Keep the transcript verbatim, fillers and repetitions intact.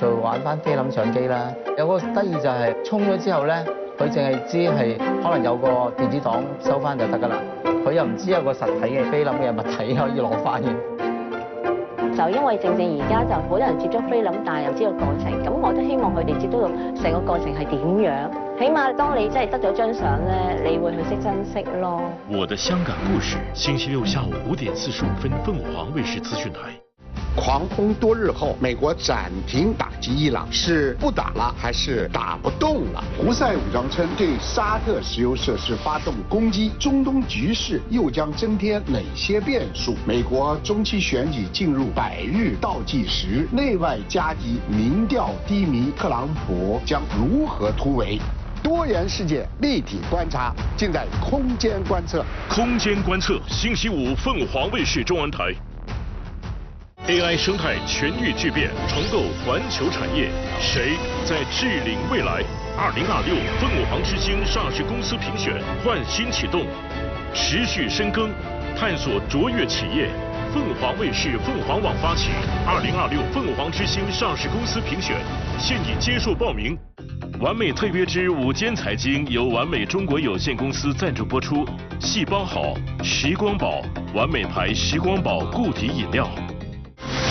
就玩翻菲林相機啦。有個得意就係沖咗之後咧，佢淨係知係可能有個電子檔收翻就得㗎啦，佢又唔知有個實體嘅菲林嘅物體可以攞翻嘅。 就因為正正而家就好多人接觸菲林，但係又知道過程，咁我都希望佢哋接觸到成個過程係點樣。起碼當你真係得咗張相咧，你會去識珍惜咯。 我的香港故事，星期六下午五點四十五分，鳳凰衛視資訊台。 狂風多日後，美國暫停打擊伊朗，是不打了還是打不動了？胡塞武裝稱對沙特石油設施發動攻擊，中東局勢又將增添哪些變數？美國中期選舉進入百日倒計時，內外夾擊，民調低迷，特朗普將如何突圍？多元世界立體觀察，盡在空間觀測。 空間觀測，星期五鳳凰衛視中文台。A I 生態全域巨變，重構環球產業，誰在治領未來？二零二六鳳凰之星上市公司評選換新啟動，持續深耕，探索卓越企業。鳳凰衛視鳳凰網發起二零二六鳳凰之星上市公司評選，現已接受報名。完美特約之午間財經由完美中國有限公司贊助播出，細胞好，時光寶，完美牌時光寶固體飲料。